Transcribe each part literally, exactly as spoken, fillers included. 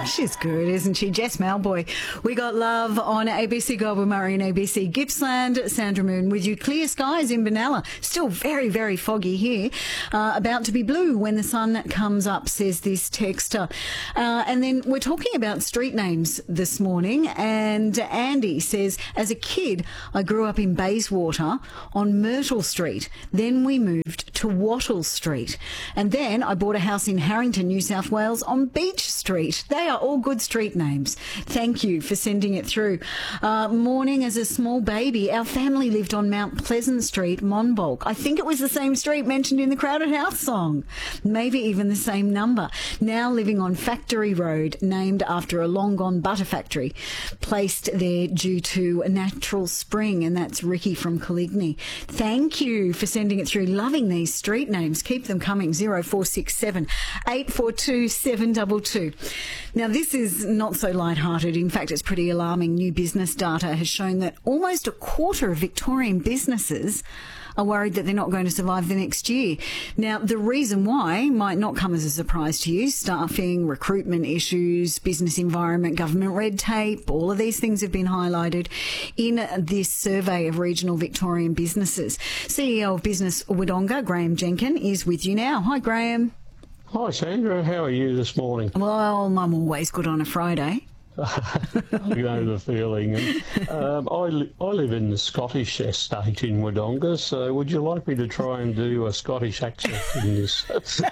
She's good, isn't she? Jess Malboy. We got love on A B C Global Murray and A B C Gippsland. Sandra Moon with you. Clear skies in Benalla. Still very, very foggy here. Uh, about to be blue when the sun comes up, says this texter. Uh, and then we're talking about street names this morning. And Andy says, as a kid, I grew up in Bayswater on Myrtle Street. Then we moved to Wattle Street. And then I bought a house in Harrington, New South Wales on Beach Street. They are all good street names. Thank you for sending it through. Uh, morning, as a small baby, our family lived on Mount Pleasant Street, Monbulk. I think it was the same street mentioned in the Crowded House song. Maybe even the same number. Now living on Factory Road, named after a long-gone butter factory, placed there due to a natural spring, and that's Ricky from Coligny. Thank you for sending it through. Loving these street names. Keep them coming. zero four six seven, eight four two, seven two two. Now, this is not so lighthearted. In fact, it's pretty alarming. New business data has shown that almost a quarter of Victorian businesses are worried that they're not going to survive the next year. Now, the reason why might not come as a surprise to you. Staffing, recruitment issues, business environment, government red tape, all of these things have been highlighted in this survey of regional Victorian businesses. C E O of Business Wodonga, Graham Jenkin, is with you now. Hi, Graham. Hi, Sandra. How are you this morning? Well, I'm always good on a Friday. You know the feeling. Um, I, li- I live in the Scottish estate in Wodonga, so would you like me to try and do a Scottish accent in this?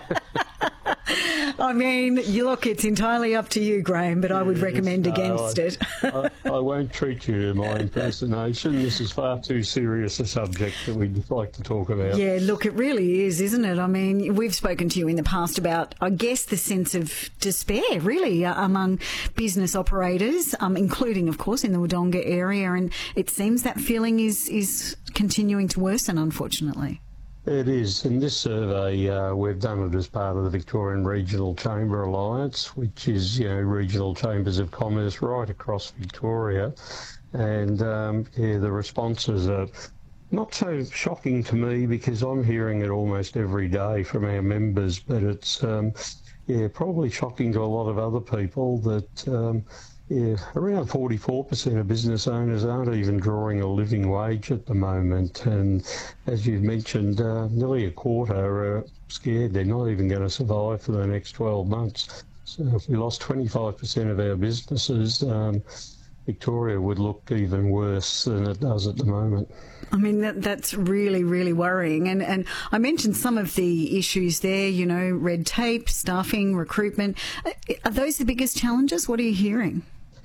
I mean, you look, it's entirely up to you, Graham, but I would recommend no, against I, it. I, I won't treat you to my impersonation. This is far too serious a subject that we'd like to talk about. Yeah, look, it really is, isn't it? I mean, we've spoken to you in the past about, I guess, the sense of despair, really, uh, among business operators, um, including, of course, in the Wodonga area, and it seems that feeling is, is continuing to worsen, unfortunately. It is. In this survey, uh, we've done it as part of the Victorian Regional Chamber Alliance, which is, you know, regional chambers of commerce right across Victoria. And, um, yeah, the responses are not so shocking to me because I'm hearing it almost every day from our members, but it's, um, yeah, probably shocking to a lot of other people that, um, yeah, around forty-four percent of business owners aren't even drawing a living wage at the moment. And as you've mentioned, uh, nearly a quarter are scared they're not even going to survive for the next twelve months. So if we lost twenty-five percent of our businesses, um, Victoria would look even worse than it does at the moment. I mean, that, that's really, really worrying. And, and I mentioned some of the issues there, you know, red tape, staffing, recruitment. Are those the biggest challenges? What are you hearing?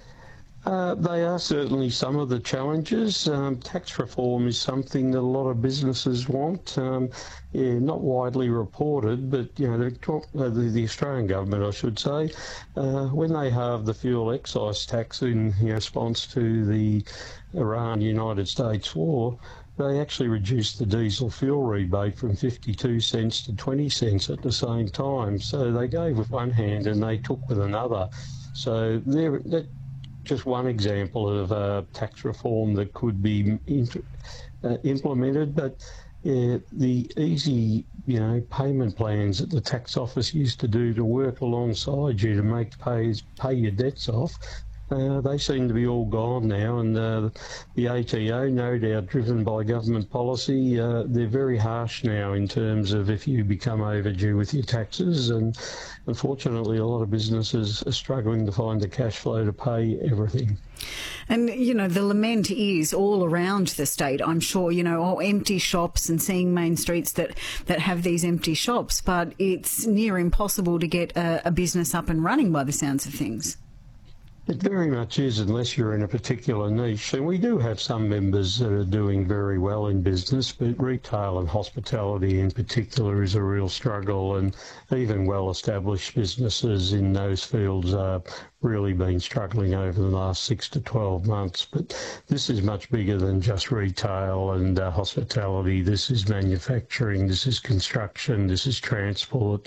Uh, they are certainly some of the challenges. Um, tax reform is something that a lot of businesses want. Um, yeah, not widely reported, but you know, the, uh, the, the Australian government, I should say, uh, when they halved the fuel excise tax in, in response to the Iran-United States war, they actually reduced the diesel fuel rebate from fifty-two cents to twenty cents at the same time. So they gave with one hand and they took with another. So there, that. Just one example of uh, tax reform that could be int- uh, implemented, but uh, the easy, you know, payment plans that the tax office used to do to work alongside you to make pay pay your debts off, uh, they seem to be all gone now. And uh, the A T O, no doubt driven by government policy, uh, they're very harsh now in terms of if you become overdue with your taxes. And unfortunately, a lot of businesses are struggling to find the cash flow to pay everything. And, you know, the lament is all around the state, I'm sure, you know, all empty shops and seeing main streets that, that have these empty shops, but it's near impossible to get a, a business up and running by the sounds of things. It very much is, unless you're in a particular niche. And we do have some members that are doing very well in business, but retail and hospitality in particular is a real struggle, and even well-established businesses in those fields are really been struggling over the last six to twelve months. But this is much bigger than just retail and uh, hospitality. This is manufacturing, this is construction, this is transport.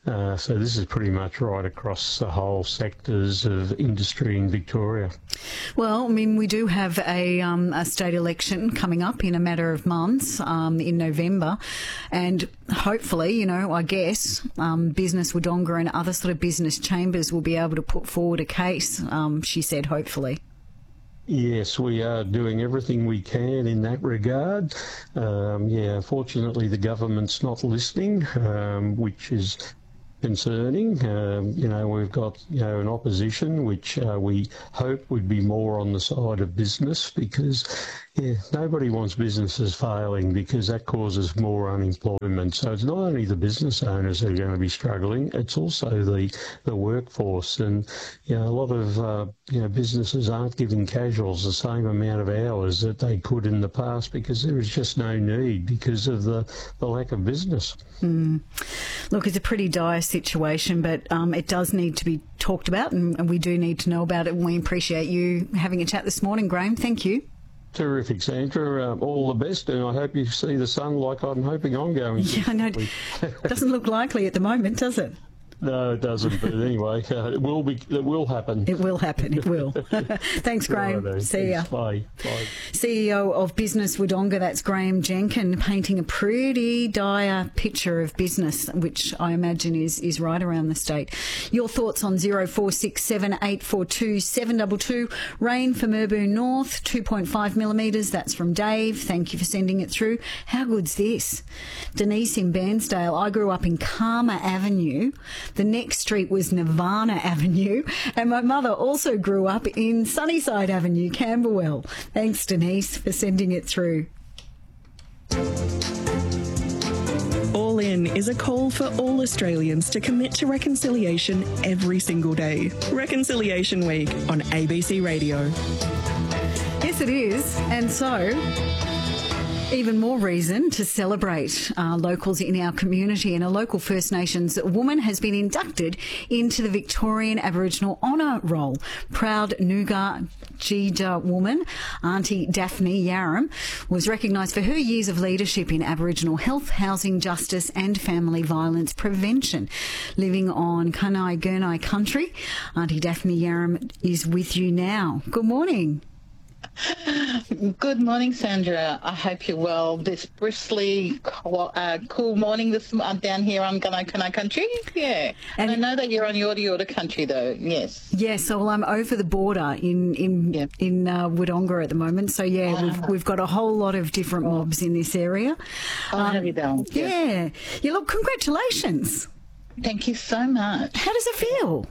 Uh, so this is pretty much right across the whole sectors of industry in Victoria. Well, I mean, we do have a, um, a state election coming up in a matter of months um, in November, and hopefully, you know, I guess um, Business Wodonga and other sort of business chambers will be able to put forward a case, um, she said, hopefully. Yes, we are doing everything we can in that regard. Um, yeah, fortunately the government's not listening, um, which is concerning. Um, you know, we've got, you know, an opposition which uh, we hope would be more on the side of business, because yeah, nobody wants businesses failing, because that causes more unemployment. So it's not only the business owners that are going to be struggling, it's also the, the workforce. And, you know, a lot of, uh, you know, businesses aren't giving casuals the same amount of hours that they could in the past, because there is just no need because of the, the lack of business. Mm. Look, it's a pretty dire situation, but um, it does need to be talked about, and, and we do need to know about it, and we appreciate you having a chat this morning, Graham. Thank you. Terrific, Sandra. Um, all the best, and I hope you see the sun like I'm hoping I'm going to. Yeah, I know. Doesn't look likely at the moment, does it? No, it doesn't. But anyway, uh, it will be. It will happen. It will happen. It will. Thanks, Graham. Righto. See ya. Bye. Bye. C E O of Business Wodonga, that's Graham Jenkin, painting a pretty dire picture of business, which I imagine is, is right around the state. Your thoughts on zero four six seven eight four two seven two two. Rain for Merboon North, two point five millimetres. That's from Dave. Thank you for sending it through. How good's this? Denise in Bairnsdale. I grew up in Karma Avenue. The next street was Nirvana Avenue, and my mother also grew up in Sunnyside Avenue, Camberwell. Thanks, Denise, for sending it through. All In is a call for all Australians to commit to reconciliation every single day. Reconciliation Week on A B C Radio. Yes, it is, and so even more reason to celebrate uh, locals in our community. And a local First Nations woman has been inducted into the Victorian Aboriginal Honour Roll. Proud Noongar Jija woman, Auntie Daphne Yaram, was recognised for her years of leadership in Aboriginal health, housing, justice and family violence prevention. Living on Kanai Gurnai country, Auntie Daphne Yaram is with you now. Good morning. Good morning, Sandra. I hope you're well. This bristly, uh, cool morning this uh, down here on Gunai Kunai country. Yeah. And, and I know that you're on Yorta Yorta country, though. Yes. Yes. So well, I'm over the border in in yeah. in uh, Wodonga at the moment. So yeah, uh, we've we've got a whole lot of different mobs in this area. I'll um, have you down. Yeah. yeah. Yeah. Look, congratulations. Thank you so much. How does it feel?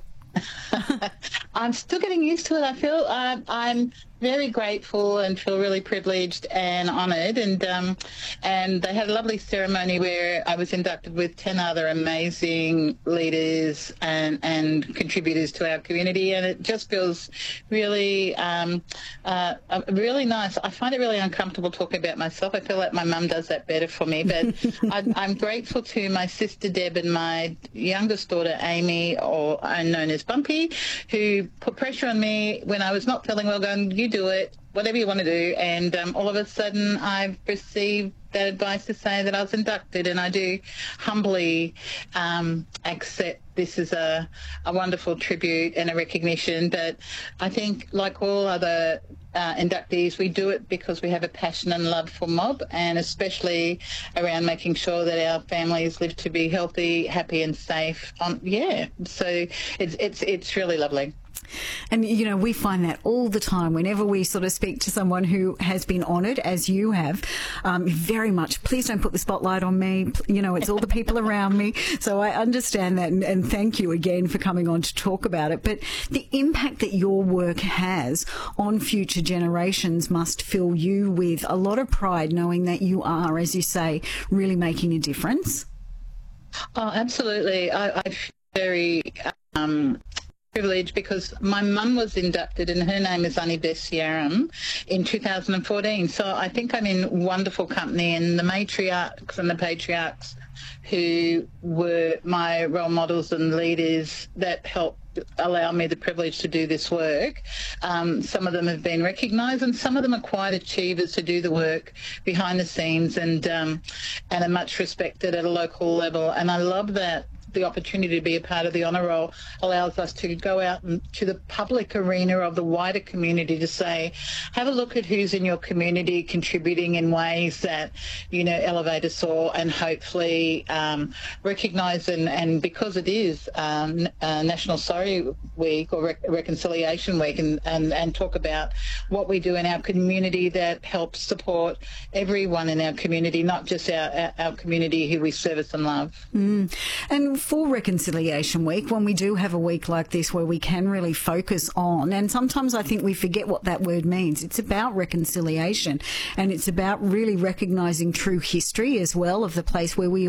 I'm still getting used to it. I feel uh, I'm very grateful and feel really privileged and honoured. And um, and they had a lovely ceremony where I was inducted with ten other amazing leaders and, and contributors to our community. And it just feels really, um, uh, really nice. I find it really uncomfortable talking about myself. I feel like my mum does that better for me. But I, I'm grateful to my sister Deb and my youngest daughter Amy, or known as Bumpy, who put pressure on me when I was not feeling well, going, you do it, whatever you want to do. And um, all of a sudden I've received that advice to say that I was inducted, and I do humbly um, accept this is a, a wonderful tribute and a recognition. But I think, like all other uh, inductees, we do it because we have a passion and love for mob, and especially around making sure that our families live to be healthy, happy and safe. Um, yeah, so it's it's it's really lovely. And, you know, we find that all the time whenever we sort of speak to someone who has been honoured, as you have, um, very much, please don't put the spotlight on me. You know, it's all the people around me. So I understand that, and, and thank you again for coming on to talk about it. But the impact that your work has on future generations must fill you with a lot of pride, knowing that you are, as you say, really making a difference. Oh, absolutely. I, I feel very... Um, privilege, because my mum was inducted and her name is Annie Bess Yaram in two thousand fourteen. So I think I'm in wonderful company, and the matriarchs and the patriarchs who were my role models and leaders that helped allow me the privilege to do this work. Um, some of them have been recognised, and some of them are quite achievers who do the work behind the scenes and um, and are much respected at a local level. And I love that the opportunity to be a part of the honour roll allows us to go out and to the public arena of the wider community to say, have a look at who's in your community contributing in ways that, you know, elevate us all, and hopefully um, recognise and, and because it is um, uh, National Sorry Week or Re- Reconciliation Week, and, and, and talk about what we do in our community that helps support everyone in our community, not just our, our, our community who we service and love. Mm. And for Reconciliation Week, when we do have a week like this where we can really focus on, and sometimes I think we forget what that word means, it's about reconciliation, and it's about really recognising true history as well of the place where we